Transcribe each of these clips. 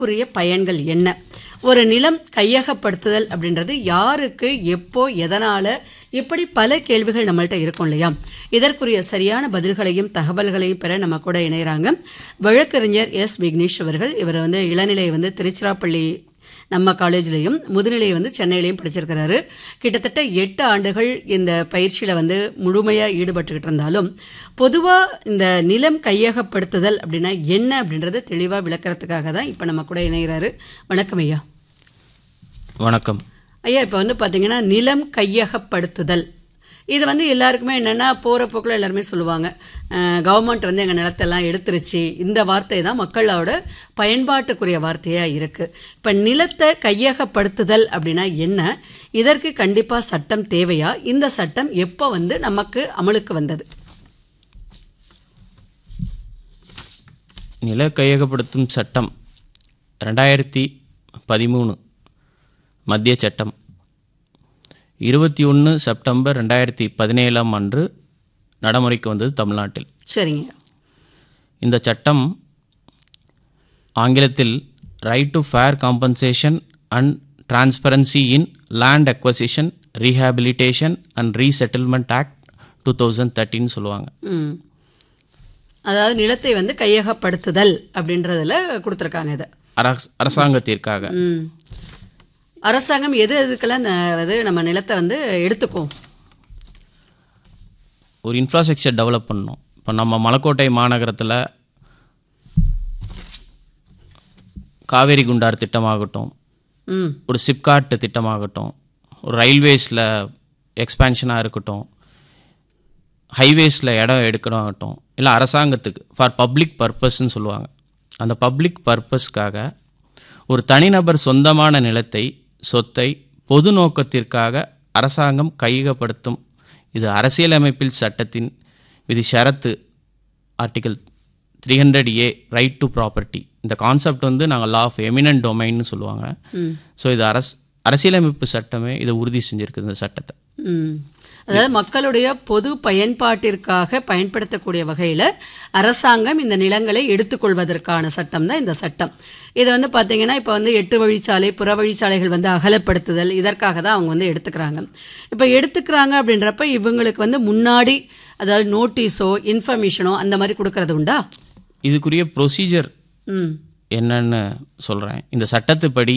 உரிய பயன்கள் என்ன? ஒரு நிலம் கையகப்படுத்துதல் அப்படின்றது யாருக்கு, எப்போ, எதனால, இப்படி பல கேள்விகள் நம்மள்ட்ட இருக்கும் இல்லையா? இதற்குரிய சரியான பதில்களையும் தகவல்களையும் பெற நம்ம கூட இணைகிறாங்க வழக்கறிஞர் எஸ் விக்னேஷ் அவர்கள். இவர் இளநிலை திருச்சிராப்பள்ளி நம்ம காலேஜ்லையும், முதுநிலையை சென்னையிலையும் படிச்சிருக்கிறாரு. கிட்டத்தட்ட 8 ஆண்டுகள் இந்த பயிற்சியில் முழுமையாக ஈடுபட்டுக்கிட்டு இருந்தாலும், பொதுவாக இந்த நிலம் கையகப்படுத்துதல் அப்படின்னா என்ன அப்படின்றத தெளிவாக விளக்கறதுக்காக தான் இப்போ நம்ம கூட இணைகிறாரு. வணக்கம் ஐயா. வணக்கம் ஐயா. இப்போ பார்த்தீங்கன்னா நிலம் கையகப்படுத்துதல் இது எல்லாருக்குமே என்னென்னா, போகிற போக்கில் எல்லாருமே சொல்லுவாங்க, கவர்மெண்ட் எங்கள் நிலத்தெல்லாம் எடுத்துருச்சு. இந்த வார்த்தை தான் மக்களோட பயன்பாட்டுக்குரிய வார்த்தையாக இருக்குது. இப்போ நிலத்தை கையகப்படுத்துதல் அப்படின்னா என்ன? இதற்கு கண்டிப்பாக சட்டம் தேவையா? இந்த சட்டம் எப்போ நமக்கு அமலுக்கு வந்தது? நில கையகப்படுத்தும் சட்டம் 2013 மத்திய சட்டம் 21 செப்டம்பர் 2017 அன்று நடைமுறைக்கு வந்தது தமிழ்நாட்டில். சரிங்க. இந்த சட்டம் ஆங்கிலத்தில் right to fair compensation and transparency in land acquisition rehabilitation and resettlement act 2013 சொல்லுவாங்க. அதாவது நிலத்தை கையகப்படுத்துதல் அப்படின்றதுல கொடுத்துருக்காங்க. இதை அரசாங்கத்திற்காக அரசாங்கம் எதுக்கெல்லாம் நம்ம நிலத்தை எடுத்துக்கும்? ஒரு இன்ஃப்ராஸ்ட்ரக்சர் டெவலப் பண்ணணும். இப்போ நம்ம மலைக்கோட்டை மாநகரத்தில் காவேரி குண்டார் திட்டமாகட்டும், ஒரு சிப்காட் திட்டமாகட்டும், ஒரு ரயில்வேஸில் எக்ஸ்பேன்ஷனாக இருக்கட்டும், ஹைவேஸில் இடம் எடுக்கணும், இல்லை அரசாங்கத்துக்கு ஃபார் பப்ளிக் பர்பஸ்ன்னு சொல்லுவாங்க. அந்த பப்ளிக் பர்பஸ்க்காக ஒரு தனிநபர் சொந்தமான நிலத்தை, சொத்தை பொது நோக்கத்திற்காக அரசாங்கம் கையகப்படுத்தும். இது அரசியலமைப்பில் சட்டத்தின் விதி ஷரத்து article 300A right to property. இந்த கான்செப்ட் நாங்கள் லா ஆஃப் எமினன்ட் டொமைன்னு சொல்லுவாங்க. ஸோ இது அரசியலமைப்பு சட்டமே இதை உறுதி செஞ்சுருக்கு. இந்த சட்டத்தை அதாவது மக்களுடைய பொது பயன்பாட்டிற்காக பயன்படுத்தக்கூடிய வகையில் அரசாங்கம் இந்த நிலங்களை எடுத்துக்கொள்வதற்கான சட்டம் தான் இந்த சட்டம். இதை பார்த்தீங்கன்னா இப்போ 8 வழிச்சாலை, புற வழிச்சாலைகள் அகலப்படுத்துதல், இதற்காக தான் அவங்க எடுத்துக்கிறாங்க. இப்போ எடுத்துக்கிறாங்க அப்படின்றப்ப இவங்களுக்கு முன்னாடி அதாவது நோட்டீஸோ இன்ஃபர்மேஷனோ அந்த மாதிரி கொடுக்கறது உண்டா? இதுக்குரிய ப்ரொசீஜர் என்னன்னு சொல்கிறேன். இந்த சட்டத்துப்படி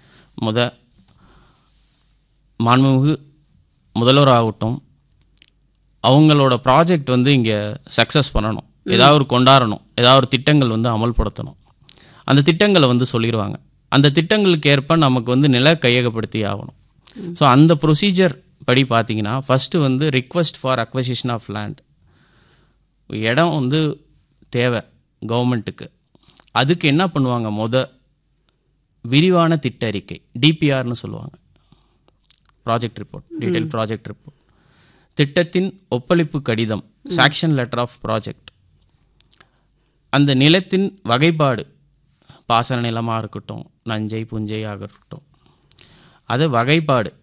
மாண்புமிகு முதல்வர் ஆகட்டும், அவங்களோட ப்ராஜெக்ட் இங்கே சக்ஸஸ் பண்ணணும், ஏதாவது ஒரு கொண்டாடணும், ஏதாவது ஒரு திட்டங்கள் அமல்படுத்தணும். அந்த திட்டங்களை சொல்லிடுவாங்க. அந்த திட்டங்களுக்கு ஏற்ப நமக்கு நில கையகப்படுத்தி ஆகணும். ஸோ அந்த ப்ரொசீஜர் படி பார்த்தீங்கன்னா, first request for acquisition of land. இடம் தேவை கவர்மெண்ட்டுக்கு. அதுக்கு என்ன பண்ணுவாங்க? விரிவான திட்ட அறிக்கை, டிபிஆர்னு சொல்லுவாங்க, project report, detail project report, திட்டத்தின் ஒப்பளிப்பு கடிதம், சாக்ஷன் லெட்டர் ஆஃப் ப்ராஜெக்ட், அந்த நிலத்தின் வகைப்பாடு, பாசன நிலமாக இருக்கட்டும், நஞ்சை புஞ்சையாக இருக்கட்டும், அது வகைப்பாடு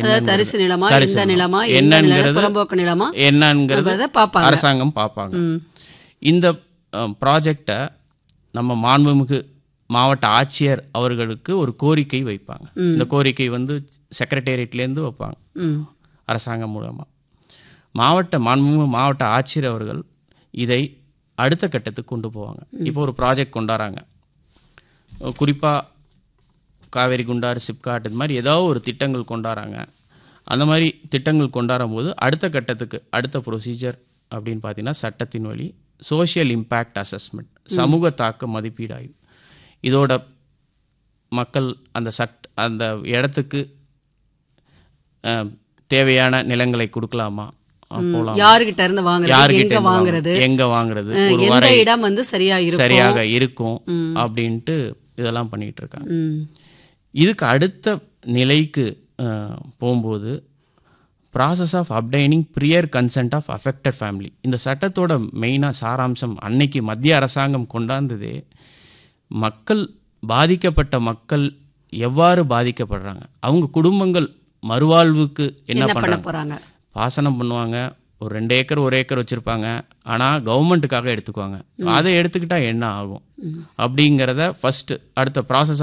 என்னங்கிறது அரசாங்கம் பார்ப்பாங்க. இந்த ப்ராஜெக்டை நம்ம மாண்புமிகு மாவட்ட ஆட்சியர் அவர்களுக்கு ஒரு கோரிக்கை வைப்பாங்க. இந்த கோரிக்கை செக்ரட்டேரியட்லேருந்து வைப்பாங்க அரசாங்கம் மூலமாக. மாண்புமிகு மாவட்ட ஆட்சியர் அவர்கள் இதை அடுத்த கட்டத்துக்கு கொண்டு போவாங்க. இப்போ ஒரு ப்ராஜெக்ட் கொண்டாடுறாங்க, குறிப்பாக காவேரி குண்டார், சிப்காட், இது மாதிரி ஏதாவது ஒரு திட்டங்கள் கொண்டாடுறாங்க. அந்த மாதிரி திட்டங்கள் கொண்டாடும் போது அடுத்த கட்டத்துக்கு அடுத்த ப்ரொசீஜர் அப்படின்னு பார்த்தீங்கன்னா, சட்டத்தின் வழி சோஷியல் இம்பேக்ட் அசஸ்மெண்ட், சமூக தாக்க மதிப்பீடு ஆய்வு. இதோட மக்கள் அந்த இடத்துக்கு தேவையான நிலங்களை கொடுக்கலாமா, யாருகிட்ட இருந்து வாங்குறது, எங்க வாங்குறது, இடம் சரியாக இருக்கும் அப்படின்ட்டு இதெல்லாம் பண்ணிட்டு இருக்காங்க. இதுக்கு அடுத்த நிலைக்கு போகும்போது process of obtaining prior consent of affected family. இந்த சட்டத்தோட மெயினாக சாராம்சம் அன்னைக்கு மத்திய அரசாங்கம் கொண்டாந்ததே, பாதிக்கப்பட்ட மக்கள் எவ்வாறு பாதிக்கப்படுறாங்க, அவங்க குடும்பங்கள் மறுவாழ்வுக்கு என்ன பண்ண போகிறாங்க, பாசனம் பண்ணுவாங்க, ஒரு 2 ஏக்கர் 1 ஏக்கர் வச்சுருப்பாங்க, ஆனால் கவர்மெண்ட்டுக்காக எடுத்துக்குவாங்க. அதை எடுத்துக்கிட்டால் என்ன ஆகும் அப்படிங்கிறத ஃபஸ்ட்டு அடுத்த ப்ராசஸ்